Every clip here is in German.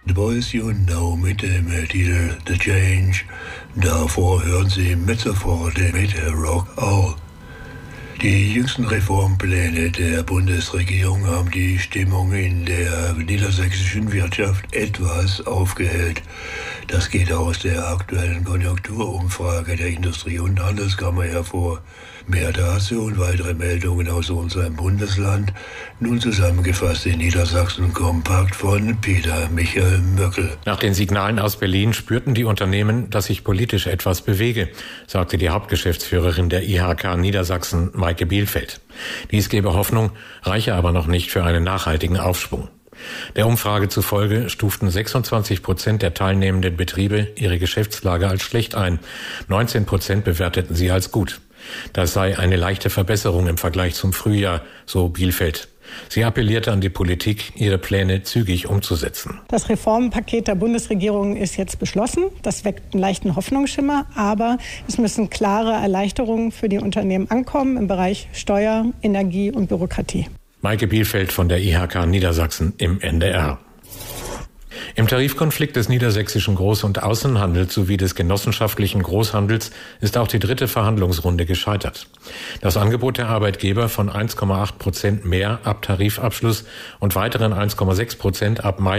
The Boys You Know mit dem Titel The Change. Davor hören Sie mit sofort mit Rock All. Die jüngsten Reformpläne der Bundesregierung haben die Stimmung in der niedersächsischen Wirtschaft etwas aufgehellt. Das geht aus der aktuellen Konjunkturumfrage der Industrie- und Handelskammer hervor. Mehr dazu und weitere Meldungen aus unserem Bundesland, nun zusammengefasst in Niedersachsen kompakt von Peter Michael Möckel. Nach den Signalen aus Berlin spürten die Unternehmen, dass sich politisch etwas bewege, sagte die Hauptgeschäftsführerin der IHK Niedersachsen, Maike Bielfeld. Dies gebe Hoffnung, reiche aber noch nicht für einen nachhaltigen Aufschwung. Der Umfrage zufolge stuften 26% der teilnehmenden Betriebe ihre Geschäftslage als schlecht ein. 19% bewerteten sie als gut. Das sei eine leichte Verbesserung im Vergleich zum Frühjahr, so Bielfeld. Sie appellierte an die Politik, ihre Pläne zügig umzusetzen. Das Reformpaket der Bundesregierung ist jetzt beschlossen. Das weckt einen leichten Hoffnungsschimmer, aber es müssen klare Erleichterungen für die Unternehmen ankommen im Bereich Steuer, Energie und Bürokratie. Maike Bielfeld von der IHK Niedersachsen im NDR. Im Tarifkonflikt des niedersächsischen Groß- und Außenhandels sowie des genossenschaftlichen Großhandels ist auch die dritte Verhandlungsrunde gescheitert. Das Angebot der Arbeitgeber von 1,8% mehr ab Tarifabschluss und weiteren 1,6% ab Mai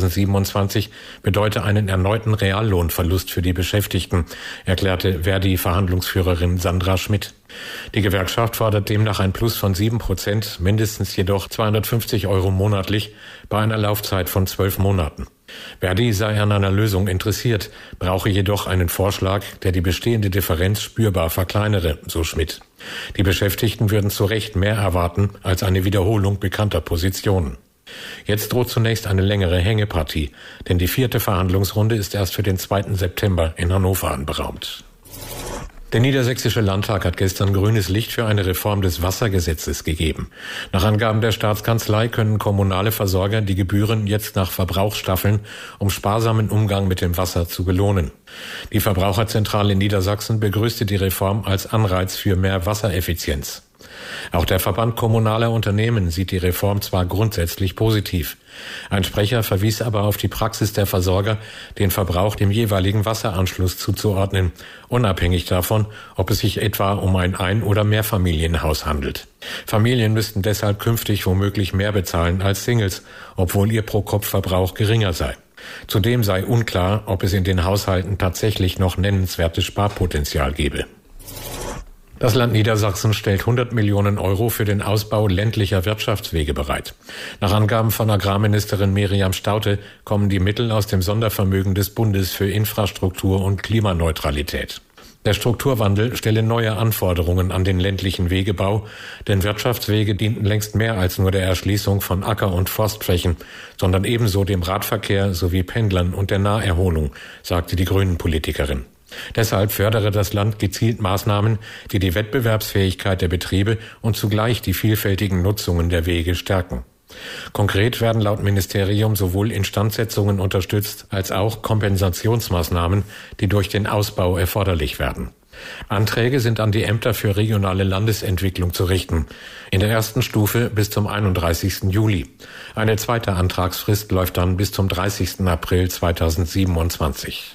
2027 bedeute einen erneuten Reallohnverlust für die Beschäftigten, erklärte Verdi-Verhandlungsführerin Sandra Schmidt. Die Gewerkschaft fordert demnach ein Plus von 7%, mindestens jedoch 250 € monatlich bei einer Laufzeit von 12 Monaten. Verdi sei an einer Lösung interessiert, brauche jedoch einen Vorschlag, der die bestehende Differenz spürbar verkleinere, so Schmidt. Die Beschäftigten würden zu Recht mehr erwarten als eine Wiederholung bekannter Positionen. Jetzt droht zunächst eine längere Hängepartie, denn die 4. Verhandlungsrunde ist erst für den 2. September in Hannover anberaumt. Der Niedersächsische Landtag hat gestern grünes Licht für eine Reform des Wassergesetzes gegeben. Nach Angaben der Staatskanzlei können kommunale Versorger die Gebühren jetzt nach Verbrauch staffeln, um sparsamen Umgang mit dem Wasser zu belohnen. Die Verbraucherzentrale in Niedersachsen begrüßte die Reform als Anreiz für mehr Wassereffizienz. Auch der Verband kommunaler Unternehmen sieht die Reform zwar grundsätzlich positiv. Ein Sprecher verwies aber auf die Praxis der Versorger, den Verbrauch dem jeweiligen Wasseranschluss zuzuordnen, unabhängig davon, ob es sich etwa um ein Ein- oder Mehrfamilienhaus handelt. Familien müssten deshalb künftig womöglich mehr bezahlen als Singles, obwohl ihr Pro-Kopf-Verbrauch geringer sei. Zudem sei unklar, ob es in den Haushalten tatsächlich noch nennenswertes Sparpotenzial gebe. Das Land Niedersachsen stellt 100 Millionen € für den Ausbau ländlicher Wirtschaftswege bereit. Nach Angaben von Agrarministerin Miriam Staudte kommen die Mittel aus dem Sondervermögen des Bundes für Infrastruktur und Klimaneutralität. Der Strukturwandel stelle neue Anforderungen an den ländlichen Wegebau, denn Wirtschaftswege dienten längst mehr als nur der Erschließung von Acker- und Forstflächen, sondern ebenso dem Radverkehr sowie Pendlern und der Naherholung, sagte die Grünen-Politikerin. Deshalb fördere das Land gezielt Maßnahmen, die die Wettbewerbsfähigkeit der Betriebe und zugleich die vielfältigen Nutzungen der Wege stärken. Konkret werden laut Ministerium sowohl Instandsetzungen unterstützt als auch Kompensationsmaßnahmen, die durch den Ausbau erforderlich werden. Anträge sind an die Ämter für regionale Landesentwicklung zu richten. In der ersten Stufe bis zum 31. Juli. Eine zweite Antragsfrist läuft dann bis zum 30. April 2027.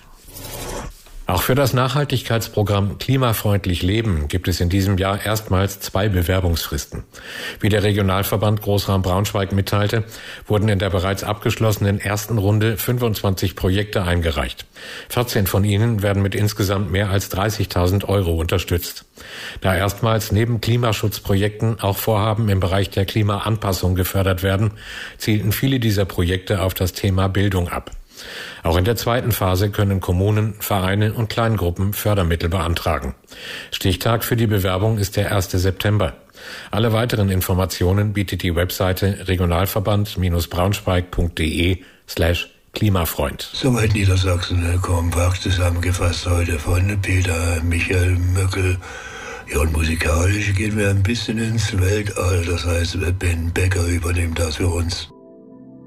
Auch für das Nachhaltigkeitsprogramm Klimafreundlich Leben gibt es in diesem Jahr erstmals 2 Bewerbungsfristen. Wie der Regionalverband Großraum Braunschweig mitteilte, wurden in der bereits abgeschlossenen ersten Runde 25 Projekte eingereicht. 14 von ihnen werden mit insgesamt mehr als 30.000 € unterstützt. Da erstmals neben Klimaschutzprojekten auch Vorhaben im Bereich der Klimaanpassung gefördert werden, zielten viele dieser Projekte auf das Thema Bildung ab. Auch in der zweiten Phase können Kommunen, Vereine und Kleingruppen Fördermittel beantragen. Stichtag für die Bewerbung ist der 1. September. Alle weiteren Informationen bietet die Webseite regionalverband-braunschweig.de/Klimafreund. Soweit Niedersachsen kompakt zusammengefasst heute von Peter Michael Möckel. Ja, und musikalisch gehen wir ein bisschen ins Weltall. Das heißt, Ben Becker übernimmt das für uns.